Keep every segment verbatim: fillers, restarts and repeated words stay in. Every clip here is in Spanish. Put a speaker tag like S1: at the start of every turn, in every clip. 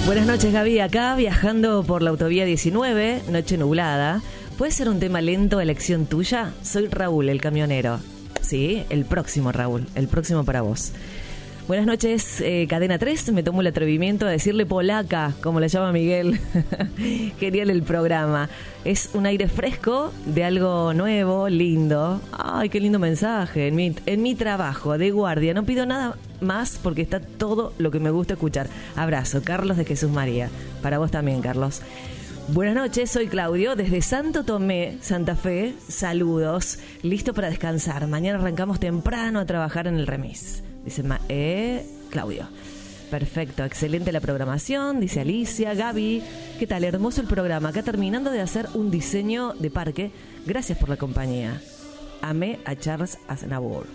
S1: Buenas noches, Gaby. Acá viajando por la autovía diecinueve, noche nublada. ¿Puede ser un tema lento, elección tuya? Soy Raúl, el camionero. Sí, el próximo, Raúl. El próximo para vos. Buenas noches, eh, Cadena tres. Me tomo el atrevimiento de decirle polaca, como le llama Miguel. Genial el programa. Es un aire fresco de algo nuevo, lindo. Ay, qué lindo mensaje. En mi, en mi trabajo de guardia no pido nada más porque está todo lo que me gusta escuchar. Abrazo, Carlos de Jesús María. Para vos también, Carlos. Buenas noches, soy Claudio, desde Santo Tomé, Santa Fe. Saludos, listo para descansar. Mañana arrancamos temprano a trabajar en el remis. Dice eh, Claudio. Perfecto, excelente la programación, dice Alicia. Gaby, ¿qué tal? Hermoso el programa. Acá terminando de hacer un diseño de parque. Gracias por la compañía. Amé a Charles Aznavour.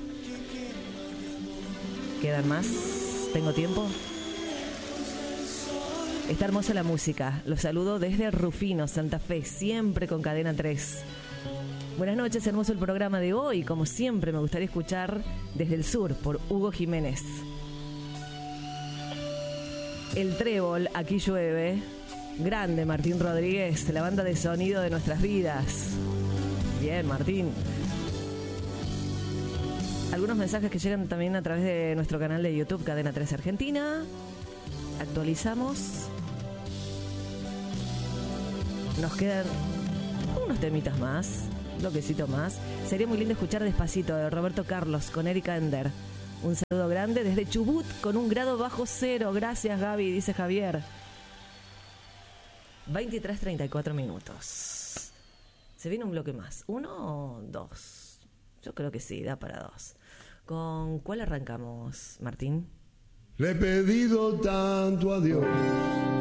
S1: ¿Quedan más? ¿Tengo tiempo? Está hermosa la música. Los saludo desde Rufino, Santa Fe, siempre con Cadena tres. Buenas noches, hermoso el programa de hoy. Como siempre, me gustaría escuchar Desde el Sur por Hugo Jiménez. El Trébol, aquí llueve. Grande, Martín Rodríguez, la banda de sonido de nuestras vidas. Bien, Martín. Algunos mensajes que llegan también a través de nuestro canal de YouTube, Cadena tres Argentina. Actualizamos. Nos quedan unos temitas más, bloquecito más. Sería muy lindo escuchar Despacito de Roberto Carlos con Erika Ender. Un saludo grande desde Chubut con un grado bajo cero. Gracias, Gaby, dice Javier. veintitrés treinta y cuatro minutos. ¿Se viene un bloque más? ¿Uno o dos? Yo creo que sí, da para dos. ¿Con cuál arrancamos, Martín?
S2: Le he pedido tanto a Dios